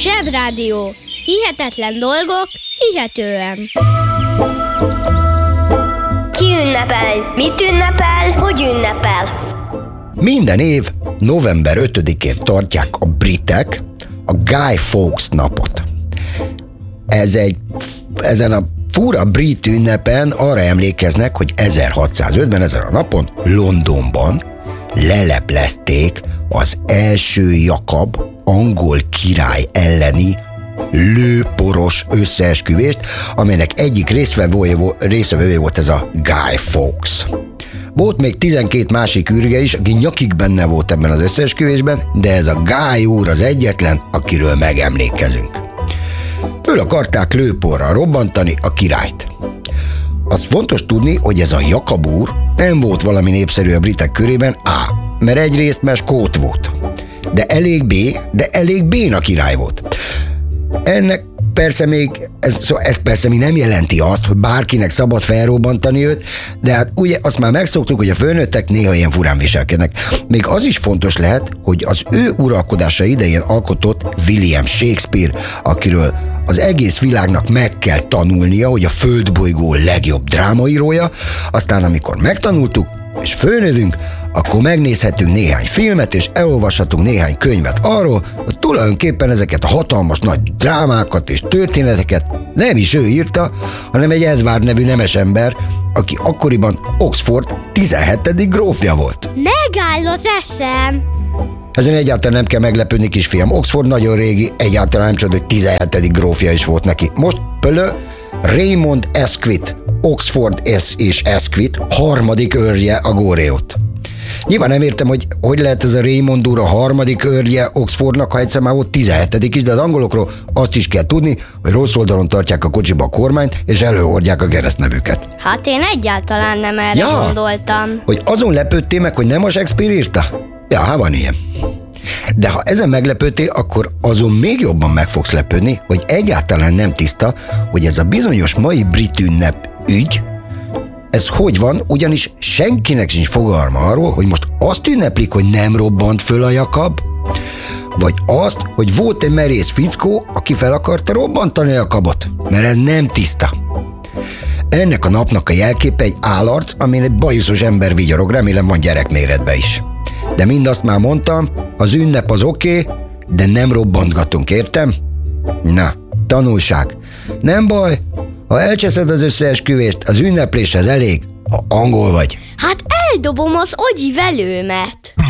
Zsebrádió. Hihetetlen dolgok, hihetően. Ki ünnepel? Mit ünnepel? Hogy ünnepel? Minden év november 5-én tartják a britek a Guy Fawkes napot. Ezen a fura brit ünnepen arra emlékeznek, hogy 1605-ben ezen a napon Londonban leleplezték az első Jakab angol király elleni lőporos összeesküvést, amelynek egyik résztvevője volt ez a Guy Fawkes. Volt még 12 másik ürge is, aki nyakig benne volt ebben az összeesküvésben, de ez a Guy úr az egyetlen, akiről megemlékezünk. Föl akarták lőporral robbantani a királyt. Az fontos tudni, hogy ez a Jakab úr nem volt valami népszerű a britek körében, mert egyrészt skót volt, de elég béna király volt. Ennek persze még, ez persze még nem jelenti azt, hogy bárkinek szabad felrobbantani őt, de hát ugye azt már megszoktuk, hogy a fölnőttek néha ilyen furán viselkednek. Még az is fontos lehet, hogy az ő uralkodása idején alkotott William Shakespeare, akiről az egész világnak meg kell tanulnia, hogy a földbolygó legjobb drámaírója, aztán amikor megtanultuk, és fölnövünk, akkor megnézhetünk néhány filmet, és elolvashatunk néhány könyvet arról, hogy tulajdonképpen ezeket a hatalmas nagy drámákat és történeteket nem is ő írta, hanem egy Edward nevű nemes ember, aki akkoriban Oxford 17. grófja volt. Megáll az eszem! Ezen egyáltalán nem kell meglepődni, kisfiam. Oxford nagyon régi, egyáltalán nem csoda, hogy 17. grófja is volt neki. Most pölő Raymond Asquith, Oxford és Asquith harmadik őrje a Góreót. Nyilván nem értem, hogy lehet ez a Raymond úr a harmadik őrje Oxfordnak, ha egyszer már volt 17. is, de az angolokról azt is kell tudni, hogy rossz oldalon tartják a kocsiba a kormányt, és előhordják a keresztnevüket. Hát én egyáltalán nem erre gondoltam. Hogy azon lepődtél meg, hogy nem a Shakespeare írta? Ja, hát van ilyen. De ha ezen meglepődtél, akkor azon még jobban meg fogsz lepődni, hogy egyáltalán nem tiszta, hogy ez a bizonyos mai brit ünnep ügy, ez hogy van, ugyanis senkinek sincs fogalma arról, hogy most azt ünneplik, hogy nem robbant föl a Jakab, vagy azt, hogy volt egy merész fickó, aki fel akarta robbantani a Jakabot, mert ez nem tiszta. Ennek a napnak a jelképe egy állarc, amin egy bajuszos ember vigyorog, remélem van gyerekméretben is. De mindazt már mondtam, az ünnep az oké, de nem robbantgatunk, értem? Na, tanulság. Nem baj, ha elcseszed az összeesküvést, az ünnepléshez elég, ha angol vagy. Hát eldobom az agyi velőmet.